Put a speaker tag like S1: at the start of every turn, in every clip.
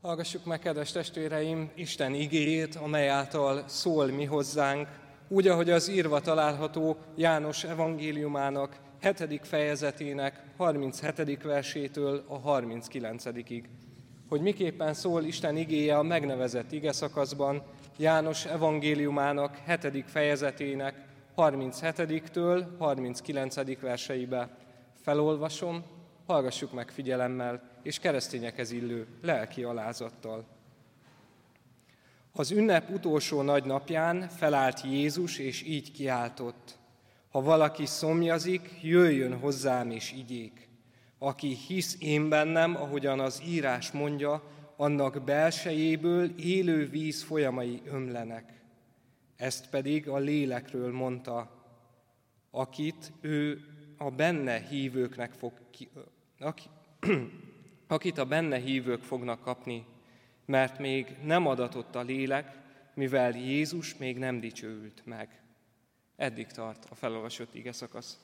S1: Hallgassuk meg, kedves testvéreim, Isten igéjét, amely által szól mi hozzánk, úgy, ahogy az írva található János evangéliumának 7. fejezetének 37. versétől a 39-ig. Hogy miképpen szól Isten igéje a megnevezett igeszakaszban, János evangéliumának 7. fejezetének 37-től 39. verseibe. Felolvasom, hallgassuk meg figyelemmel, és keresztényekhez illő lelki alázattal. Az ünnep utolsó nagy napján felállt Jézus, és így kiáltott: ha valaki szomjazik, jöjjön hozzám és igyék. Aki hisz én bennem, ahogyan az írás mondja, annak belsejéből élő víz folyamai ömlenek. Ezt pedig a lélekről mondta, akit ő a benne hívőknek akit a benne hívők fognak kapni, mert még nem adatott a lélek, mivel Jézus még nem dicsőült meg. Eddig tart a felolvasott igeszakasz.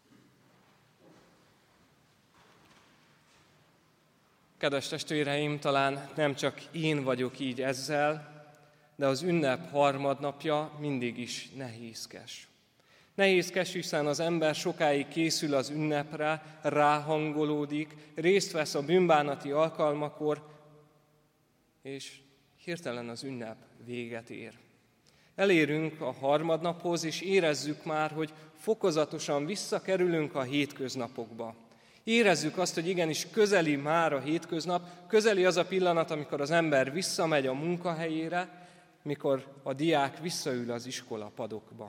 S1: Kedves testvéreim, talán nem csak én vagyok így ezzel, de az ünnep harmadnapja mindig is nehézkes. Nehézkes, hiszen az ember sokáig készül az ünnepre, ráhangolódik, részt vesz a bűnbánati alkalmakor, és hirtelen az ünnep véget ér. Elérünk a harmadnaphoz, és érezzük már, hogy fokozatosan visszakerülünk a hétköznapokba. Érezzük azt, hogy igenis közeli már a hétköznap, közeli az a pillanat, amikor az ember visszamegy a munkahelyére, mikor a diák visszaül az iskola padokba.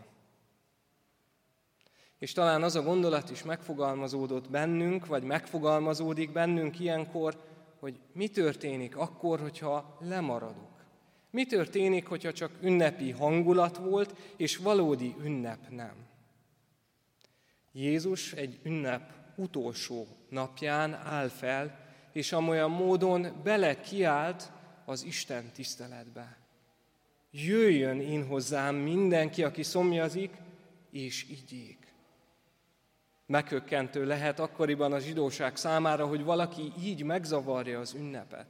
S1: És talán az a gondolat is megfogalmazódott bennünk, vagy megfogalmazódik bennünk ilyenkor, hogy mi történik akkor, hogyha lemaradok. Mi történik, hogyha csak ünnepi hangulat volt, és valódi ünnep nem. Jézus egy ünnep utolsó napján áll fel, és amolyan módon belekiált az Isten tiszteletbe. Jöjjön én hozzám mindenki, aki szomjazik, és igyék. Meghökkentő lehet akkoriban a zsidóság számára, hogy valaki így megzavarja az ünnepet.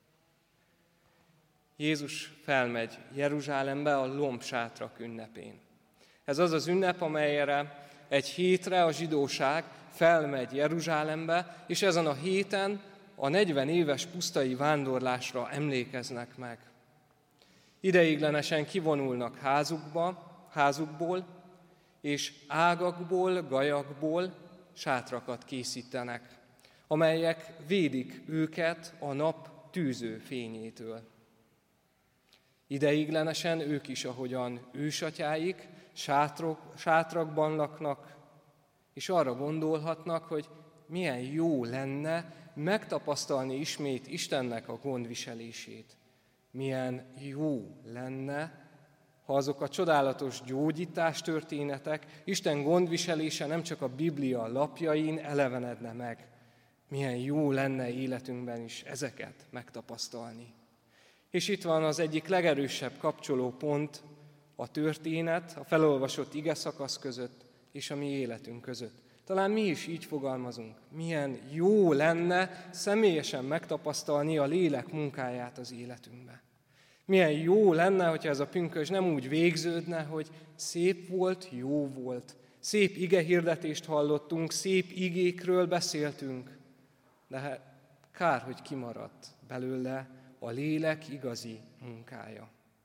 S1: Jézus felmegy Jeruzsálembe a lombsátrak ünnepén. Ez az az ünnep, amelyre egy hétre a zsidóság felmegy Jeruzsálembe, és ezen a héten a 40 éves pusztai vándorlásra emlékeznek meg. Ideiglenesen kivonulnak házukból, és ágakból, gajakból sátrakat készítenek, amelyek védik őket a nap tűző fényétől. Ideiglenesen ők is, ahogyan ősatyáik, sátrakban laknak, és arra gondolhatnak, hogy milyen jó lenne megtapasztalni ismét Istennek a gondviselését. Milyen jó lenne, ha azok a csodálatos gyógyítás történetek, Isten gondviselése nem csak a Biblia lapjain elevenedne meg. Milyen jó lenne életünkben is ezeket megtapasztalni. És itt van az egyik legerősebb kapcsoló pont a történet, a felolvasott igeszakasz között és a mi életünk között. Talán mi is így fogalmazunk. Milyen jó lenne személyesen megtapasztalni a lélek munkáját az életünkbe. Milyen jó lenne, hogyha ez a pünkösd nem úgy végződne, hogy szép volt, jó volt. Szép igehirdetést hallottunk, szép igékről beszéltünk, de kár, hogy kimaradt belőle a lélek igazi munkája.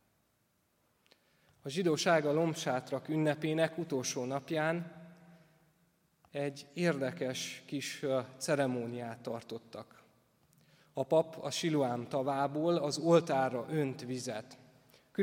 S1: A zsidóság a lombsátrak ünnepének utolsó napján egy érdekes kis ceremóniát tartottak. A pap a Siloám tavából az oltárra önt vizet.